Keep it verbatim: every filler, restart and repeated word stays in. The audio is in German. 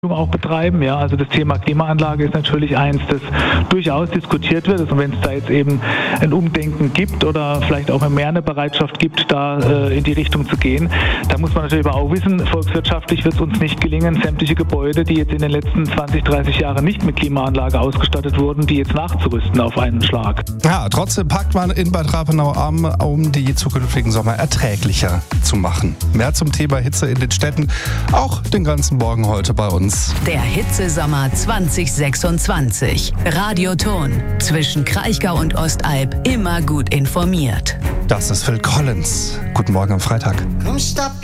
auch betreiben. Ja, also das Thema Klimaanlage ist natürlich eins, das durchaus diskutiert wird. Und wenn es da jetzt eben ein Umdenken gibt oder vielleicht auch mehr eine Bereitschaft gibt, da äh, in die Richtung zu gehen, da muss man natürlich aber auch wissen, volkswirtschaftlich wird es uns nicht gelingen, sämtliche Gebäude, die jetzt in den letzten zwanzig, dreißig Jahren nicht mit Klimaanlage ausgestattet wurden, die jetzt nachzurüsten auf einen Schlag. Ja, trotzdem packt man in Bad Rappenau an, um die zukünftigen Sommer erträglicher zu machen. Mehr zum Thema Hitze in den Städten, auch den ganzen Morgen heute bei uns. Der Hitzesommer zwanzig sechsundzwanzig. Radioton. Zwischen Kraichgau und Ostalb immer gut informiert. Das ist Phil Collins. Guten Morgen am Freitag.